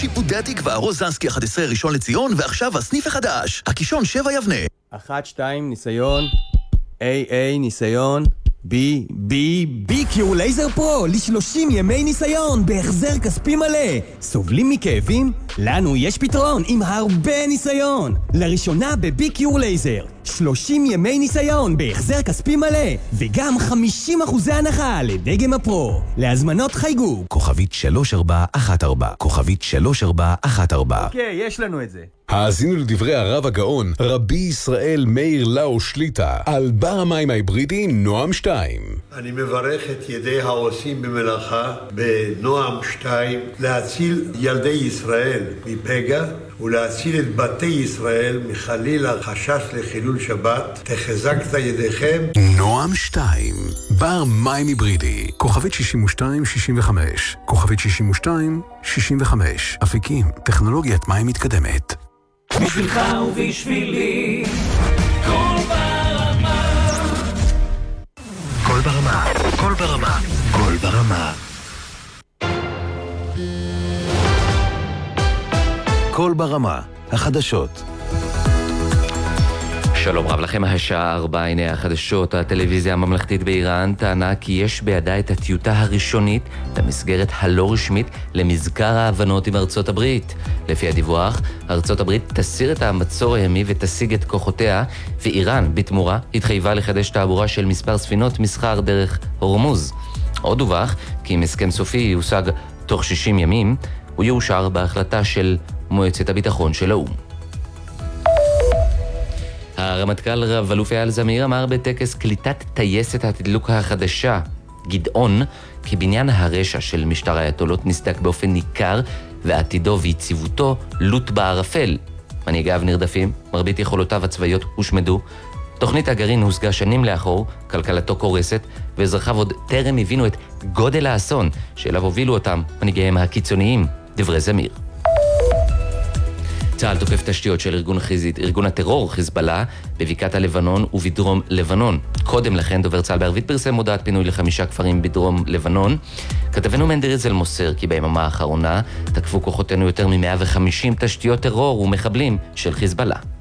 שיפודי התקווה, רוזנסקי 11 ראשון לציון, ועכשיו הסניף החדש, הקישון 7 יבנה. 1-2 ניסיון, AA ניסיון, BQ לייזר פרו ל30 ימי ניסיון בהחזר כספי מלא. סובלים מכאבים? לנו יש פתרון עם הרבה ניסיון. לראשונה ב-BQ לייזר 30 ימי ניסיון בהחזר כספי מלא וגם 50% הנחה לדגם הפרו. להזמנות חייגו כוכבית 3414, כוכבית 3414. אוקיי, יש לנו את זה. האזינו לדברי הרב הגאון רבי ישראל מאיר לאו שליטה על בר המים ההיברידי נועם 2. אני מברך את ידי העושים במלאכה בנועם 2 להציל ילדי ישראל מפגע ולהציל את בתי ישראל מחלילה חשש לחילול שבת. תחזקת ידיכם. נועם 2 בר מים היברידי, כוכבית 6265, כוכבית 6265. אפיקים, טכנולוגיית מים מתקדמת. בשבילך ובשבילי קול ברמה, קול ברמה, קול ברמה, קול ברמה. קול ברמה, החדשות. שלום רב לכם, השעה 4, הנה החדשות. הטלוויזיה הממלכתית באיראן טענה כי יש בידה את הטיוטה הראשונית למסגרת הלא רשמית למזכר ההבנות עם ארצות הברית. לפי הדיווח, ארצות הברית תסיר את המצור הימי ותשיג את כוחותיה, ואיראן בתמורה התחייבה לחדש תעבורה של מספר ספינות מסחר דרך הורמוז. עוד דווח כי אם הסכם סופי יושג תוך 60 ימים, הוא יאושר בהחלטה של מועצת הביטחון של האו"ם. הרמטכ"ל רב אלוף אייל זמיר אמר בטקס קליטת טייסת התדלוק החדשה, גדעון, כי בניין הרשע של משטר האייתולות נסדק באופן ניכר, ועתידו ויציבותו לוט בערפל. מנהיגיו נרדפים, מרבית יכולותיו הצבאיות הושמדו, תוכנית הגרעין הושגה שנים לאחור, כלכלתו קורסת, ואזרחיו עוד טרם הבינו את גודל האסון שאליו הובילו אותם מנהיגיהם הקיצוניים, דברי זמיר. צה"ל תוקף תשתיות של ארגון הטרור חיזבאללה בבקעת הלבנון ובדרום לבנון. קודם לכן דובר צה"ל בערבית פרסם הודעת פינוי ל5 כפרים בדרום לבנון. כתבנו מנדר איזל מוסר כי ביממה האחרונה תקפו כוחותינו יותר מ150 תשתיות טרור ומחבלים של חיזבאללה.